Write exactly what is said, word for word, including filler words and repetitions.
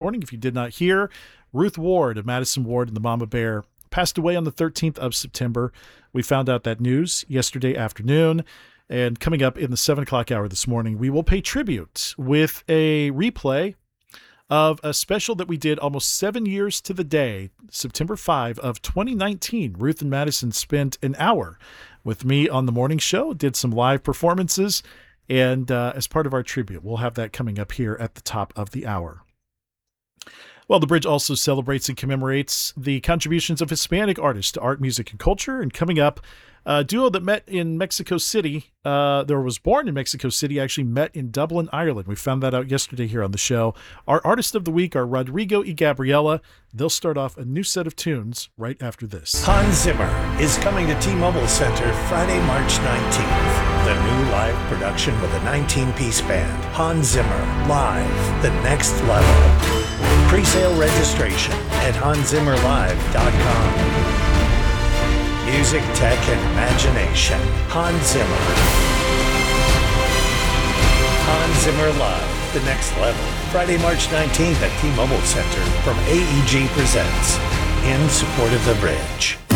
morning. If you did not hear, Ruth Ward of Madison Ward and the Mama Bear passed away on the thirteenth of September. We found out that news yesterday afternoon. And coming up in the seven o'clock hour this morning, we will pay tribute with a replay of a special that we did almost seven years to the day, September fifth of twenty nineteen. Ruth and Madison spent an hour with me on the morning show, did some live performances, and uh, as part of our tribute, we'll have that coming up here at the top of the hour. Well, the Bridge also celebrates and commemorates the contributions of Hispanic artists to art, music, and culture. And coming up, a duo that met in Mexico City, uh, there was born in Mexico City, actually met in Dublin, Ireland. We found that out yesterday here on the show. Our artist of the week are Rodrigo y Gabriela. They'll start off a new set of tunes right after this. Hans Zimmer is coming to T-Mobile Center Friday, March nineteenth. The new live production with a nineteen-piece band. Hans Zimmer, live, the next level. Pre-sale registration at hans zimmer live dot com. Music, tech, and imagination. Hans Zimmer. Hans Zimmer Live, the next level. Friday, March nineteenth at T-Mobile Center from A E G Presents. In support of the Bridge.